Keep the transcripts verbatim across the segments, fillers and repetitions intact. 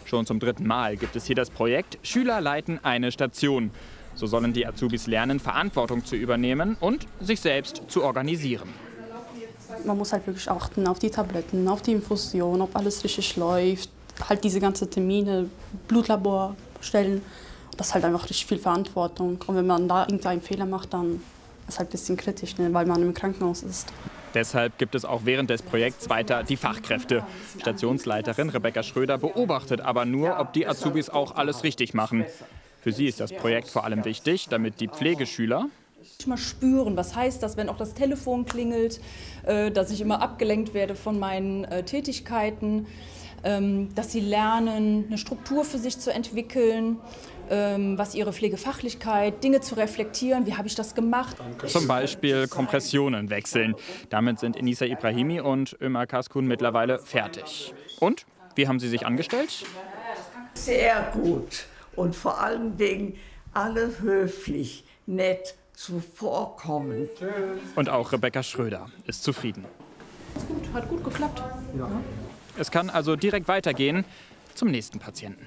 Schon zum dritten Mal gibt es hier das Projekt Schüler leiten eine Station. So sollen die Azubis lernen, Verantwortung zu übernehmen und sich selbst zu organisieren. Man muss halt wirklich achten auf die Tabletten, auf die Infusion, ob alles richtig läuft. Halt diese ganzen Termine, Blutlabor stellen. Das ist halt einfach richtig viel Verantwortung. Und wenn man da irgendeinen Fehler macht, dann ist es halt ein bisschen kritisch, ne, weil man im Krankenhaus ist. Deshalb gibt es auch während des Projekts weiter die Fachkräfte. Stationsleiterin Rebecca Schröder beobachtet aber nur, ob die Azubis auch alles richtig machen. Für sie ist das Projekt vor allem wichtig, damit die Pflegeschüler mal spüren, was heißt das, wenn auch das Telefon klingelt, äh, dass ich immer abgelenkt werde von meinen äh, Tätigkeiten, ähm, dass sie lernen, eine Struktur für sich zu entwickeln, ähm, was ihre Pflegefachlichkeit, Dinge zu reflektieren, wie habe ich das gemacht. Zum Beispiel Kompressionen wechseln. Damit sind Enisa Ibrahimi und Ömer Kaskun mittlerweile fertig. Und, wie haben Sie sich angestellt? Sehr gut und vor allen Dingen alle höflich, nett, zuvorkommen. Und auch Rebecca Schröder ist zufrieden. Ist gut, hat gut geklappt. Ja. Es kann also direkt weitergehen zum nächsten Patienten.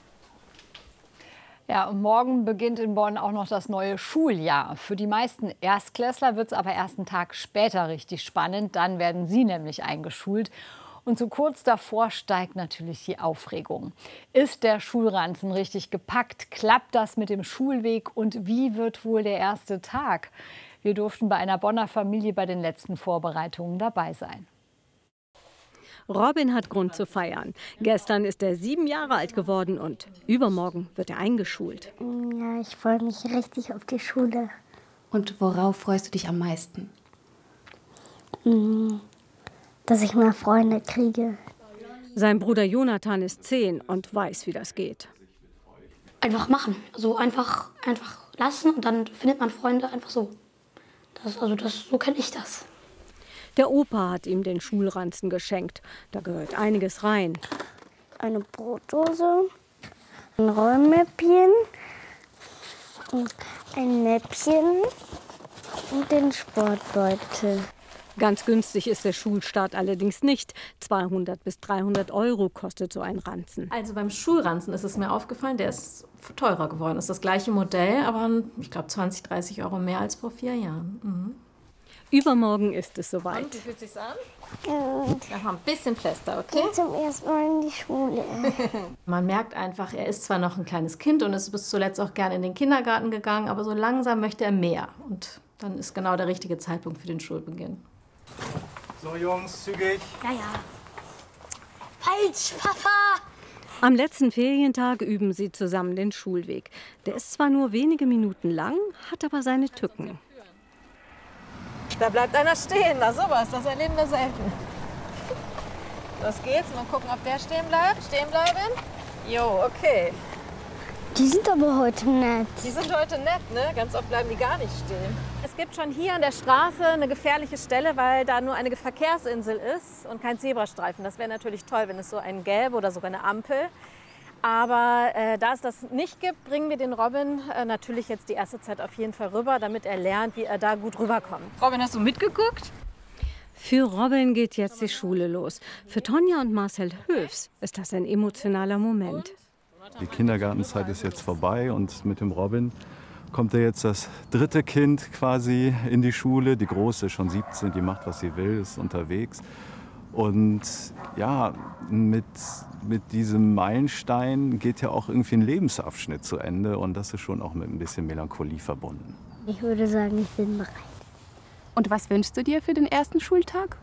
Ja, und morgen beginnt in Bonn auch noch das neue Schuljahr. Für die meisten Erstklässler wird es aber erst einen Tag später richtig spannend. Dann werden sie nämlich eingeschult. Und so kurz davor steigt natürlich die Aufregung. Ist der Schulranzen richtig gepackt? Klappt das mit dem Schulweg? Und wie wird wohl der erste Tag? Wir durften bei einer Bonner Familie bei den letzten Vorbereitungen dabei sein. Robin hat Grund zu feiern. Gestern ist er sieben Jahre alt geworden und übermorgen wird er eingeschult. Ja, ich freue mich richtig auf die Schule. Und worauf freust du dich am meisten? Mhm. Dass ich mal Freunde kriege. Sein Bruder Jonathan ist zehn und weiß, wie das geht. Einfach machen. Also einfach, einfach lassen und dann findet man Freunde einfach so. Das, also das, so kenne ich das. Der Opa hat ihm den Schulranzen geschenkt. Da gehört einiges rein. Eine Brotdose, ein Rollmäppchen, ein Mäppchen und den Sportbeutel. Ganz günstig ist der Schulstart allerdings nicht. zweihundert bis dreihundert Euro kostet so ein Ranzen. Also beim Schulranzen ist es mir aufgefallen, der ist teurer geworden. Das ist das gleiche Modell, aber ich glaube zwanzig, dreißig Euro mehr als vor vier Jahren. Mhm. Übermorgen ist es soweit. Und, wie fühlt es sich an? Gut. Ja, ein bisschen Pflaster, okay? Ich gehe zum ersten Mal in die Schule. Man merkt einfach, er ist zwar noch ein kleines Kind und ist bis zuletzt auch gerne in den Kindergarten gegangen, aber so langsam möchte er mehr. Und dann ist genau der richtige Zeitpunkt für den Schulbeginn. So, Jungs, zügig. Ja, ja. Falsch, Papa! Am letzten Ferientag üben sie zusammen den Schulweg. Der ist zwar nur wenige Minuten lang, hat aber seine Tücken. Da bleibt einer stehen, na sowas, das erleben wir selten. Los geht's, mal gucken, ob der stehen bleibt. Stehen bleiben? Jo, okay. Die sind aber heute nett. Die sind heute nett, ne? Ganz oft bleiben die gar nicht stehen. Es gibt schon hier an der Straße eine gefährliche Stelle, weil da nur eine Verkehrsinsel ist und kein Zebrastreifen. Das wäre natürlich toll, wenn es so einen gäbe oder sogar eine Ampel. Aber äh, da es das nicht gibt, bringen wir den Robin äh, natürlich jetzt die erste Zeit auf jeden Fall rüber, damit er lernt, wie er da gut rüberkommt. Robin, hast du mitgeguckt? Für Robin geht jetzt die Schule los. Für Tonja und Marcel Höfs ist das ein emotionaler Moment. Die Kindergartenzeit ist jetzt vorbei und mit dem Robin kommt er jetzt das dritte Kind quasi in die Schule. Die Große ist schon siebzehn, die macht, was sie will, ist unterwegs. Und ja, mit, mit diesem Meilenstein geht ja auch irgendwie ein Lebensabschnitt zu Ende. Und das ist schon auch mit ein bisschen Melancholie verbunden. Ich würde sagen, ich bin bereit. Und was wünschst du dir für den ersten Schultag?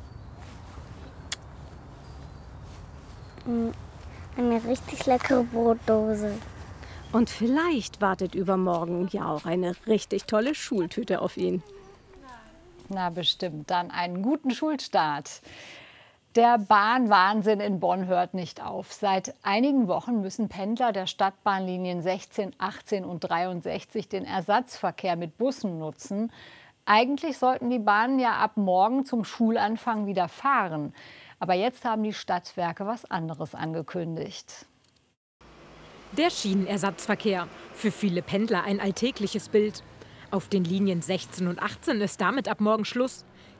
Eine richtig leckere Brotdose. Und vielleicht wartet übermorgen ja auch eine richtig tolle Schultüte auf ihn. Na bestimmt, dann einen guten Schulstart. Der Bahnwahnsinn in Bonn hört nicht auf. Seit einigen Wochen müssen Pendler der Stadtbahnlinien sechzehn, achtzehn und dreiundsechzig den Ersatzverkehr mit Bussen nutzen. Eigentlich sollten die Bahnen ja ab morgen zum Schulanfang wieder fahren. Aber jetzt haben die Stadtwerke was anderes angekündigt. Der Schienenersatzverkehr. Für viele Pendler ein alltägliches Bild. Auf den Linien sechzehn und achtzehn ist damit ab morgen Schluss.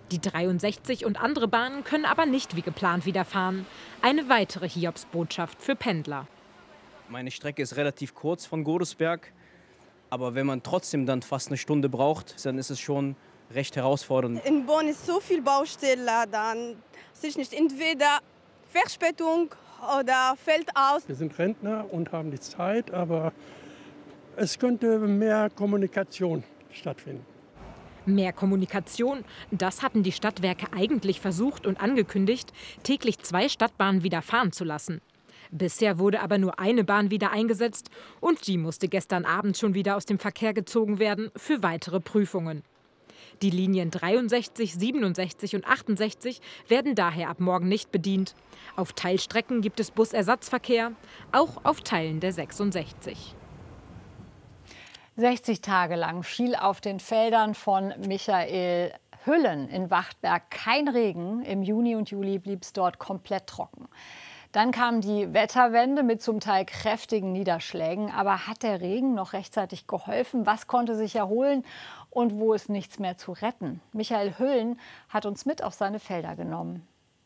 Die dreiundsechzig und andere Bahnen können aber nicht wie geplant wieder fahren. Eine weitere Hiobsbotschaft für Pendler. Meine Strecke ist relativ kurz von Godesberg, aber wenn man trotzdem dann fast eine Stunde braucht, dann ist es schon recht herausfordernd. In Bonn ist so viel Baustelle, dann sich nicht entweder Verspätung oder fällt aus. Wir sind Rentner und haben die Zeit, aber es könnte mehr Kommunikation stattfinden. Mehr Kommunikation, das hatten die Stadtwerke eigentlich versucht und angekündigt, täglich zwei Stadtbahnen wieder fahren zu lassen. Bisher wurde aber nur eine Bahn wieder eingesetzt und die musste gestern Abend schon wieder aus dem Verkehr gezogen werden für weitere Prüfungen. Die Linien dreiundsechzig, siebenundsechzig und achtundsechzig werden daher ab morgen nicht bedient. Auf Teilstrecken gibt es Busersatzverkehr, auch auf Teilen der sechsundsechzig. sechzig Tage lang fiel auf den Feldern von Michael Hüllen in Wachtberg kein Regen. Im Juni und Juli blieb es dort komplett trocken. Dann kam die Wetterwende mit zum Teil kräftigen Niederschlägen. Aber hat der Regen noch rechtzeitig geholfen? Was konnte sich erholen und wo ist nichts mehr zu retten? Michael Hüllen hat uns mit auf seine Felder genommen.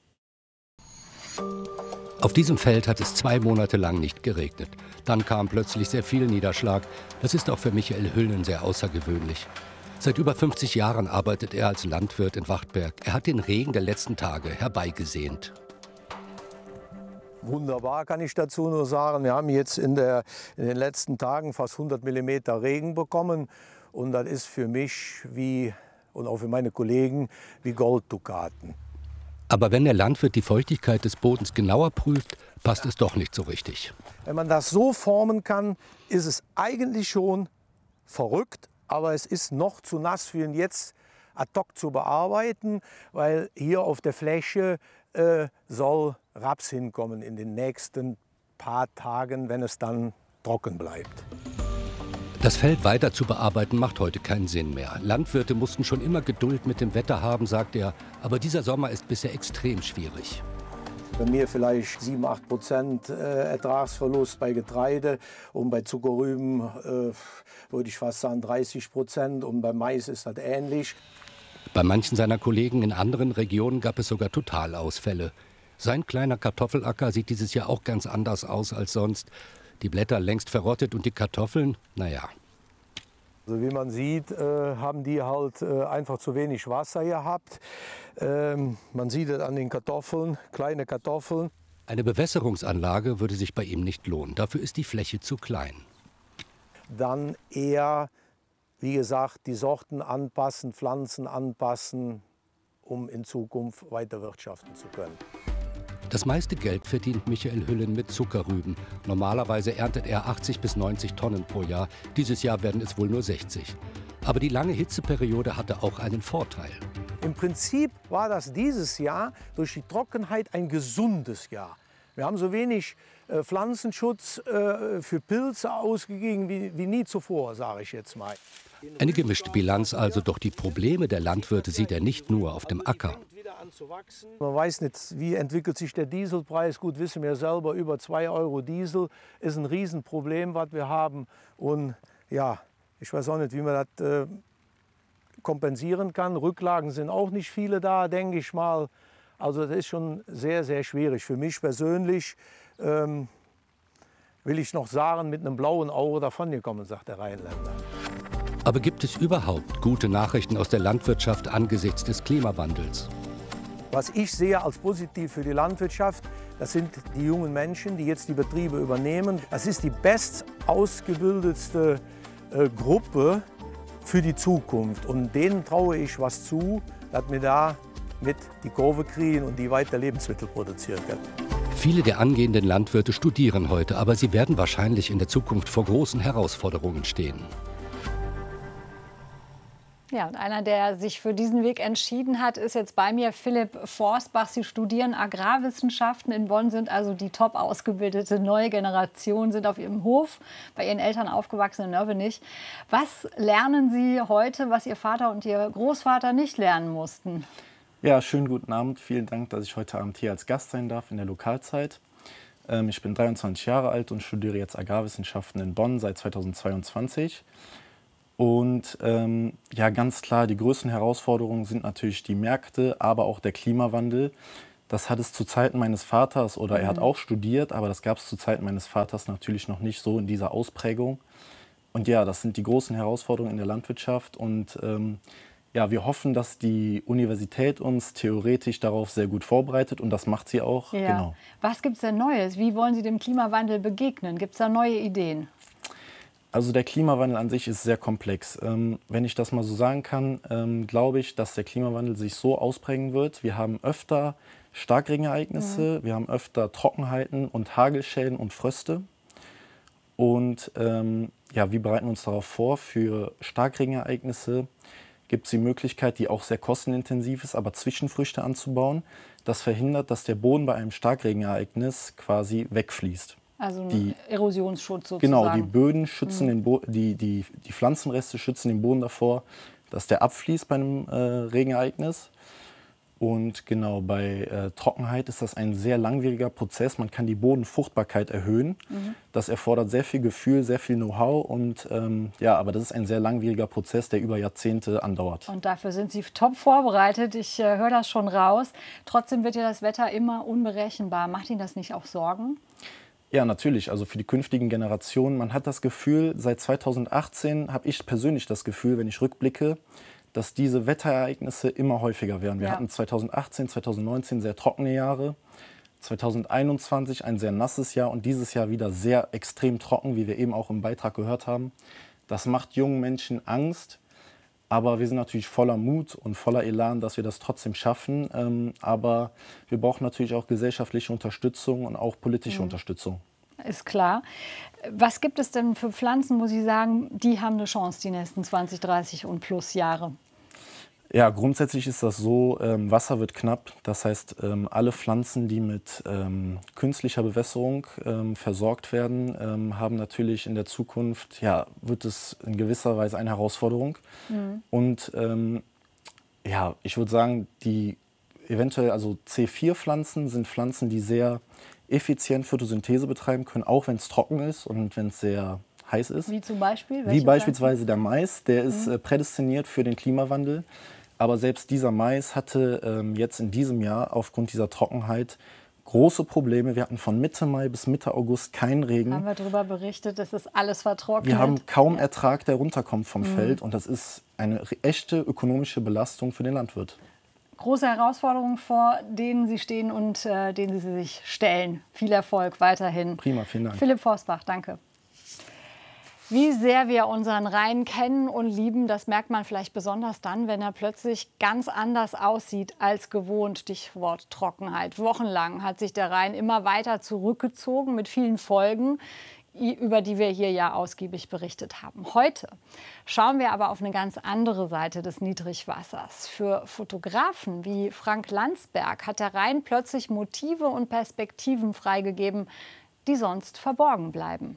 Auf diesem Feld hat es zwei Monate lang nicht geregnet. Dann kam plötzlich sehr viel Niederschlag. Das ist auch für Michael Hüllen sehr außergewöhnlich. Seit über fünfzig Jahren arbeitet er als Landwirt in Wachtberg. Er hat den Regen der letzten Tage herbeigesehnt. Wunderbar, kann ich dazu nur sagen. Wir haben jetzt in, der, in den letzten Tagen fast hundert Millimeter Regen bekommen. Und das ist für mich wie, und auch für meine Kollegen wie Golddukaten. Aber wenn der Landwirt die Feuchtigkeit des Bodens genauer prüft, passt es doch nicht so richtig. Wenn man das so formen kann, ist es eigentlich schon verrückt. Aber es ist noch zu nass für ihn jetzt ad hoc zu bearbeiten, weil hier auf der Fläche äh, soll Raps hinkommen in den nächsten paar Tagen, wenn es dann trocken bleibt. Das Feld weiter zu bearbeiten macht heute keinen Sinn mehr. Landwirte mussten schon immer Geduld mit dem Wetter haben, sagt er. Aber dieser Sommer ist bisher extrem schwierig. Bei mir vielleicht sieben bis acht Prozent Ertragsverlust bei Getreide und bei Zuckerrüben äh, würde ich fast sagen dreißig Prozent und beim Mais ist das ähnlich. Bei manchen seiner Kollegen in anderen Regionen gab es sogar Totalausfälle. Sein kleiner Kartoffelacker sieht dieses Jahr auch ganz anders aus als sonst. Die Blätter längst verrottet und die Kartoffeln, naja. Also wie man sieht, äh, haben die halt äh, einfach zu wenig Wasser gehabt. Ähm, man sieht es an den Kartoffeln, kleine Kartoffeln. Eine Bewässerungsanlage würde sich bei ihm nicht lohnen. Dafür ist die Fläche zu klein. Dann eher, wie gesagt, die Sorten anpassen, Pflanzen anpassen, um in Zukunft weiter wirtschaften zu können. Das meiste Geld verdient Michael Hüllen mit Zuckerrüben. Normalerweise erntet er achtzig bis neunzig Tonnen pro Jahr. Dieses Jahr werden es wohl nur sechzig. Aber die lange Hitzeperiode hatte auch einen Vorteil. Im Prinzip war das dieses Jahr durch die Trockenheit ein gesundes Jahr. Wir haben so wenig äh, Pflanzenschutz äh, für Pilze ausgegeben wie, wie nie zuvor, sage ich jetzt mal. Eine gemischte Bilanz also, doch die Probleme der Landwirte sieht er nicht nur auf dem Acker. Man weiß nicht, wie entwickelt sich der Dieselpreis. Gut, wissen wir selber, über zwei Euro Diesel ist ein Riesenproblem, was wir haben. Und ja, ich weiß auch nicht, wie man das äh, kompensieren kann. Rücklagen sind auch nicht viele da, denke ich mal. Also das ist schon sehr, sehr schwierig. Für mich persönlich ähm, will ich noch sagen, mit einem blauen Auge davongekommen, sagt der Rheinländer. Aber gibt es überhaupt gute Nachrichten aus der Landwirtschaft angesichts des Klimawandels? Was ich sehe als positiv für die Landwirtschaft, das sind die jungen Menschen, die jetzt die Betriebe übernehmen. Das ist die best ausgebildetste äh, Gruppe für die Zukunft. Und denen traue ich was zu, dass wir da mit die Kurve kriegen und die weiter Lebensmittel produzieren können. Viele der angehenden Landwirte studieren heute, aber sie werden wahrscheinlich in der Zukunft vor großen Herausforderungen stehen. Ja, und einer, der sich für diesen Weg entschieden hat, ist jetzt bei mir Philipp Forstbach. Sie studieren Agrarwissenschaften in Bonn, sind also die top ausgebildete neue Generation, sind auf Ihrem Hof bei Ihren Eltern aufgewachsen in Nörvenich. Was lernen Sie heute, was Ihr Vater und Ihr Großvater nicht lernen mussten? Ja, schönen guten Abend. Vielen Dank, dass ich heute Abend hier als Gast sein darf in der Lokalzeit. Ähm, ich bin dreiundzwanzig Jahre alt und studiere jetzt Agrarwissenschaften in Bonn seit zweitausendzweiundzwanzig. Und ähm, ja, ganz klar, die größten Herausforderungen sind natürlich die Märkte, aber auch der Klimawandel. Das hat es zu Zeiten meines Vaters, oder er hat auch studiert, aber das gab es zu Zeiten meines Vaters natürlich noch nicht so in dieser Ausprägung. Und ja, das sind die großen Herausforderungen in der Landwirtschaft. Und ähm, ja, wir hoffen, dass die Universität uns theoretisch darauf sehr gut vorbereitet, und das macht sie auch. Ja. Genau. Was gibt es denn Neues? Wie wollen Sie dem Klimawandel begegnen? Gibt es da neue Ideen? Also der Klimawandel an sich ist sehr komplex. Ähm, wenn ich das mal so sagen kann, ähm, glaube ich, dass der Klimawandel sich so ausprägen wird. Wir haben öfter Starkregenereignisse, mhm. wir haben öfter Trockenheiten und Hagelschäden und Fröste. Und ähm, ja, wir bereiten uns darauf vor. Für Starkregenereignisse gibt es die Möglichkeit, die auch sehr kostenintensiv ist, aber Zwischenfrüchte anzubauen. Das verhindert, dass der Boden bei einem Starkregenereignis quasi wegfließt. Also ein die, Erosionsschutz sozusagen. Genau, die Böden schützen mhm. den Bo die, die, die Pflanzenreste schützen den Boden davor, dass der abfließt bei einem äh, Regenereignis. Und genau, bei äh, Trockenheit ist das ein sehr langwieriger Prozess. Man kann die Bodenfruchtbarkeit erhöhen. Mhm. Das erfordert sehr viel Gefühl, sehr viel Know-how. Und ähm, ja, aber das ist ein sehr langwieriger Prozess, der über Jahrzehnte andauert. Und dafür sind Sie top vorbereitet. Ich äh, höre das schon raus. Trotzdem wird ja das Wetter immer unberechenbar. Macht Ihnen das nicht auch Sorgen? Ja, natürlich. Also für die künftigen Generationen. Man hat das Gefühl, seit zweitausendachtzehn habe ich persönlich das Gefühl, wenn ich rückblicke, dass diese Wetterereignisse immer häufiger werden. Wir ja. hatten zweitausendachtzehn, zweitausendneunzehn sehr trockene Jahre, zweitausendeinundzwanzig ein sehr nasses Jahr und dieses Jahr wieder sehr extrem trocken, wie wir eben auch im Beitrag gehört haben. Das macht jungen Menschen Angst, aber wir sind natürlich voller Mut und voller Elan, dass wir das trotzdem schaffen. Ähm, aber wir brauchen natürlich auch gesellschaftliche Unterstützung und auch politische mhm. Unterstützung. Ist klar. Was gibt es denn für Pflanzen, wo Sie sagen, die haben eine Chance die nächsten zwanzig, dreißig und plus Jahre? Ja, grundsätzlich ist das so, ähm, Wasser wird knapp. Das heißt, ähm, alle Pflanzen, die mit ähm, künstlicher Bewässerung ähm, versorgt werden, ähm, haben natürlich in der Zukunft, ja, wird es in gewisser Weise eine Herausforderung. Mhm. Und ähm, ja, ich würde sagen, die eventuell, also C vier Pflanzen sind Pflanzen, die sehr effizient Photosynthese betreiben können, auch wenn es trocken ist und wenn es sehr heiß ist. Wie zum Beispiel? Wie beispielsweise der Mais, der ist mhm. äh, prädestiniert für den Klimawandel. Aber selbst dieser Mais hatte ähm, jetzt in diesem Jahr aufgrund dieser Trockenheit große Probleme. Wir hatten von Mitte Mai bis Mitte August keinen Regen. Haben wir darüber berichtet, das ist alles vertrocknet. Wir haben kaum Ertrag, der runterkommt vom mhm. Feld. Und das ist eine echte ökonomische Belastung für den Landwirt. Große Herausforderungen, vor denen Sie stehen und äh, denen Sie sich stellen. Viel Erfolg weiterhin. Prima, vielen Dank. Philipp Forstbach, danke. Wie sehr wir unseren Rhein kennen und lieben, das merkt man vielleicht besonders dann, wenn er plötzlich ganz anders aussieht als gewohnt. Stichwort Trockenheit. Wochenlang hat sich der Rhein immer weiter zurückgezogen mit vielen Folgen, über die wir hier ja ausgiebig berichtet haben. Heute schauen wir aber auf eine ganz andere Seite des Niedrigwassers. Für Fotografen wie Frank Landsberg hat der Rhein plötzlich Motive und Perspektiven freigegeben, die sonst verborgen bleiben.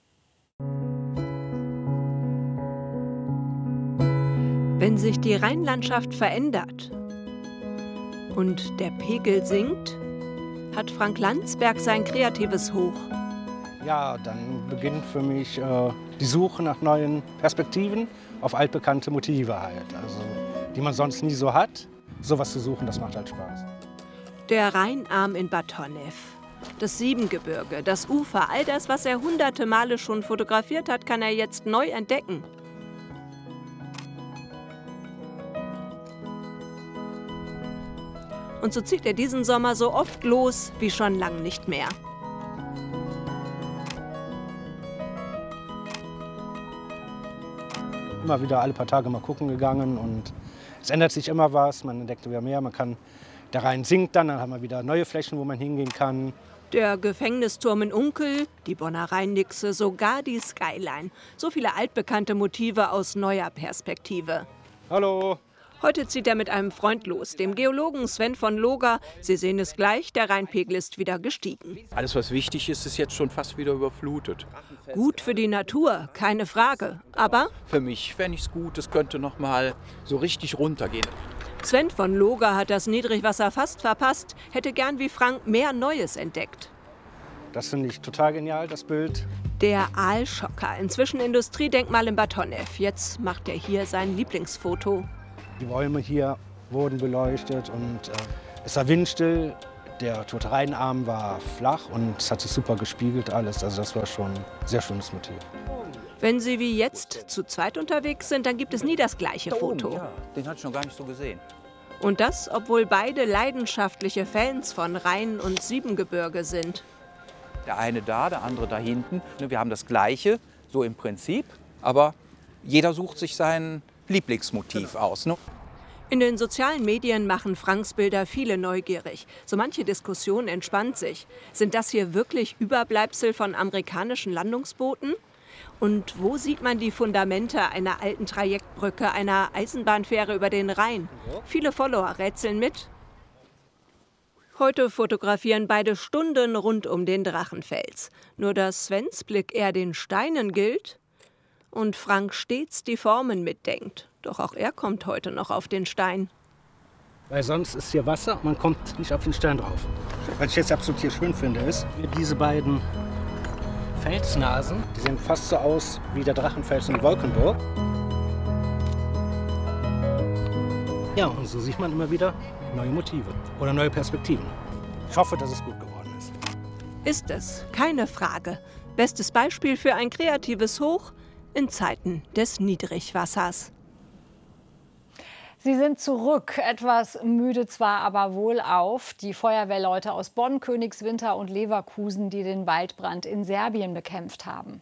Wenn sich die Rheinlandschaft verändert und der Pegel sinkt, hat Frank Landsberg sein kreatives Hoch. Ja, dann beginnt für mich äh, die Suche nach neuen Perspektiven auf altbekannte Motive halt, also die man sonst nie so hat. Sowas zu suchen, das macht halt Spaß. Der Rheinarm in Bad Honnef, das Siebengebirge, das Ufer, all das, was er hunderte Male schon fotografiert hat, kann er jetzt neu entdecken. Und so zieht er diesen Sommer so oft los wie schon lange nicht mehr. Immer wieder alle paar Tage mal gucken gegangen und es ändert sich immer was, man entdeckt wieder mehr, man kann, der Rhein sinkt dann, dann haben wir wieder neue Flächen, wo man hingehen kann. Der Gefängnisturm in Unkel, die Bonner Rheinixe, sogar die Skyline. So viele altbekannte Motive aus neuer Perspektive. Hallo! Heute zieht er mit einem Freund los, dem Geologen Sven von Loga. Sie sehen es gleich, der Rheinpegel ist wieder gestiegen. Alles, was wichtig ist, ist jetzt schon fast wieder überflutet. Gut für die Natur, keine Frage. Aber für mich fände ich es gut, es könnte noch mal so richtig runtergehen. Sven von Loga hat das Niedrigwasser fast verpasst, hätte gern wie Frank mehr Neues entdeckt. Das finde ich total genial, das Bild. Der Aalschocker, inzwischen Industriedenkmal in Bad Honnef. Jetzt macht er hier sein Lieblingsfoto. Die Bäume hier wurden beleuchtet und äh, es war windstill. Der tote Rheinarm war flach und es hat sich super gespiegelt alles. Also das war schon ein sehr schönes Motiv. Wenn Sie wie jetzt zu zweit unterwegs sind, dann gibt es nie das gleiche Da Foto. oben, ja, den hatte ich noch gar nicht so gesehen. Und das, obwohl beide leidenschaftliche Fans von Rhein- und Siebengebirge sind. Der eine da, der andere da hinten. Wir haben das Gleiche, so im Prinzip, aber jeder sucht sich sein Lieblingsmotiv aus. Ne? In den sozialen Medien machen Franks Bilder viele neugierig. So manche Diskussion entspannt sich. Sind das hier wirklich Überbleibsel von amerikanischen Landungsbooten? Und wo sieht man die Fundamente einer alten Trajektbrücke, einer Eisenbahnfähre über den Rhein? Viele Follower rätseln mit. Heute fotografieren beide Stunden rund um den Drachenfels. Nur dass Svens Blick eher den Steinen gilt und Frank stets die Formen mitdenkt. Doch auch er kommt heute noch auf den Stein. Weil sonst ist hier Wasser und man kommt nicht auf den Stein drauf. Was ich jetzt absolut hier schön finde, ist, diese beiden Felsnasen, die sehen fast so aus wie der Drachenfels in Wolkenburg. Ja, und so sieht man immer wieder neue Motive oder neue Perspektiven. Ich hoffe, dass es gut geworden ist. Ist es, keine Frage. Bestes Beispiel für ein kreatives Hoch in Zeiten des Niedrigwassers. Sie sind zurück, etwas müde zwar, aber wohlauf. Die Feuerwehrleute aus Bonn, Königswinter und Leverkusen, die den Waldbrand in Serbien bekämpft haben.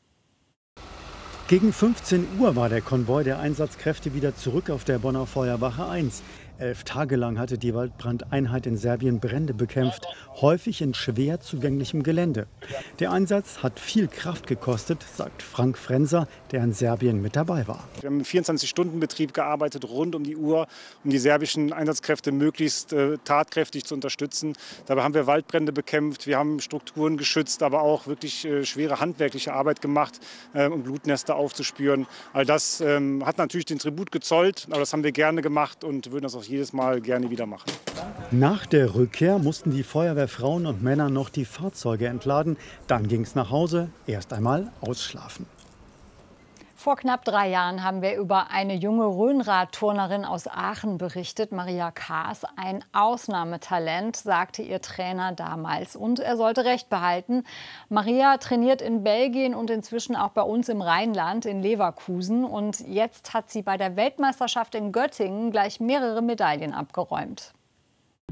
Gegen fünfzehn Uhr war der Konvoi der Einsatzkräfte wieder zurück auf der Bonner Feuerwache eins. Elf Tage lang hatte die Waldbrandeinheit in Serbien Brände bekämpft, häufig in schwer zugänglichem Gelände. Der Einsatz hat viel Kraft gekostet, sagt Frank Frenser, der in Serbien mit dabei war. Wir haben im vierundzwanzig-Stunden-Betrieb gearbeitet, rund um die Uhr, um die serbischen Einsatzkräfte möglichst äh, tatkräftig zu unterstützen. Dabei haben wir Waldbrände bekämpft, wir haben Strukturen geschützt, aber auch wirklich äh, schwere handwerkliche Arbeit gemacht, äh, um Blutnester aufzuspüren. All das ähm, hat natürlich den Tribut gezollt, aber das haben wir gerne gemacht und würden das auch jedes Mal gerne wieder machen. Nach der Rückkehr mussten die Feuerwehrfrauen und Männer noch die Fahrzeuge entladen. Dann ging es nach Hause, erst einmal ausschlafen. Vor knapp drei Jahren haben wir über eine junge Rhönradturnerin aus Aachen berichtet, Maria Kaas. Ein Ausnahmetalent, sagte ihr Trainer damals. Und er sollte Recht behalten. Maria trainiert in Belgien und inzwischen auch bei uns im Rheinland, in Leverkusen. Und jetzt hat sie bei der Weltmeisterschaft in Göttingen gleich mehrere Medaillen abgeräumt.